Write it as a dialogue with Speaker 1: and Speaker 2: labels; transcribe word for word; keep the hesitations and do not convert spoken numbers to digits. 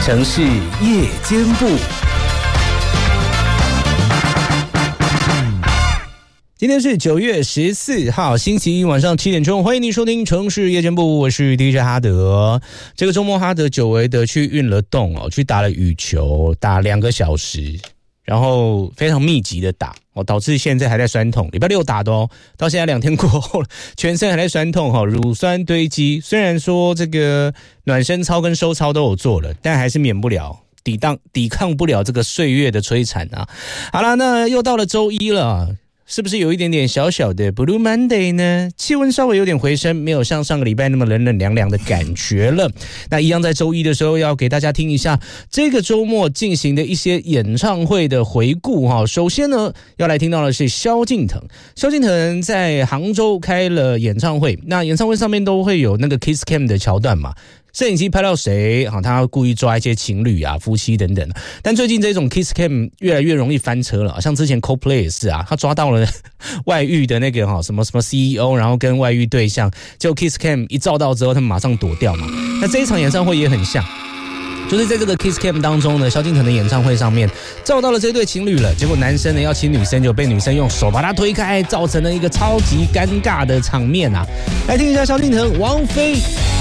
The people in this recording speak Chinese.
Speaker 1: 城市夜间部。今天是九月十四号，星期一晚上七点钟，欢迎您收听城市夜间部，我是 D J 哈德。这个周末哈德久违的去运了动哦，去打了羽球，打两个小时，然后非常密集的打哦，导致现在还在酸痛。礼拜六打的哦，到现在两天过后了，全身还在酸痛哈，乳酸堆积。虽然说这个暖身操跟收操都有做了，但还是免不了。抵挡抵抗不了这个岁月的摧残啊！好啦，那又到了周一了，是不是有一点点小小的 Blue Monday 呢？气温稍微有点回升，没有像上个礼拜那么冷冷凉凉的感觉了。那一样在周一的时候要给大家听一下这个周末进行的一些演唱会的回顾哈。首先呢，要来听到的是萧敬腾。萧敬腾在杭州开了演唱会，那演唱会上面都会有那个 Kiss Cam 的桥段嘛。摄影机拍到谁，他故意抓一些情侣啊、夫妻等等。但最近这种 Kiss Cam 越来越容易翻车了，像之前 Coldplay 也是啊，他抓到了外遇的那个什么什么 C E O， 然后跟外遇对象，结果 Kiss Cam 一照到之后，他们马上躲掉嘛。那这一场演唱会也很像。就是在这个 Kiss Cam 当中呢，萧敬腾的演唱会上面照到了这对情侣了，结果男生呢要亲女生，就被女生用手把他推开，造成了一个超级尴尬的场面啊！来听一下萧敬腾、王菲。